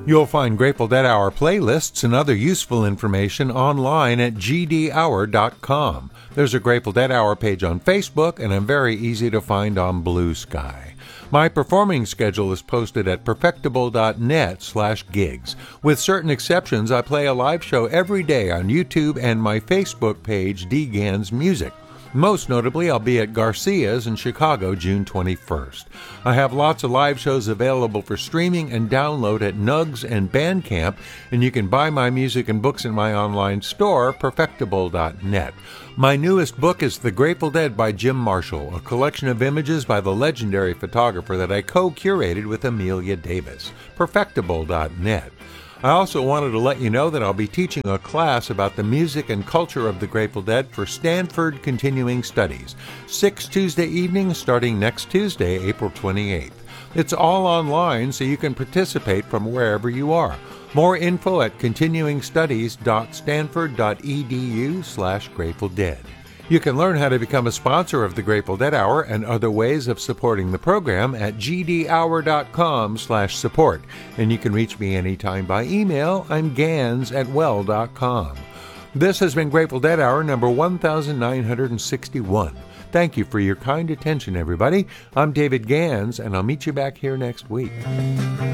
You'll find Grateful Dead Hour playlists and other useful information online at gdhour.com. There's a Grateful Dead Hour page on Facebook, and I'm very easy to find on Blue Sky. My performing schedule is posted at perfectable.net/gigs. With certain exceptions, I play a live show every day on YouTube and my Facebook page, D. Gans Music. Most notably, I'll be at Garcia's in Chicago, June 21st. I have lots of live shows available for streaming and download at Nugs and Bandcamp, and you can buy my music and books in my online store, perfectable.net. My newest book is The Grateful Dead by Jim Marshall, a collection of images by the legendary photographer that I co-curated with Amelia Davis, perfectable.net. I also wanted to let you know that I'll be teaching a class about the music and culture of the Grateful Dead for Stanford Continuing Studies, 6 Tuesday evenings starting next Tuesday, April 28th. It's all online, so you can participate from wherever you are. More info at continuingstudies.stanford.edu/Grateful Dead. You can learn how to become a sponsor of the Grateful Dead Hour and other ways of supporting the program at gdhour.com/support. And you can reach me anytime by email. I'm gans@well.com. This has been Grateful Dead Hour number 1961. Thank you for your kind attention, everybody. I'm David Gans, and I'll meet you back here next week.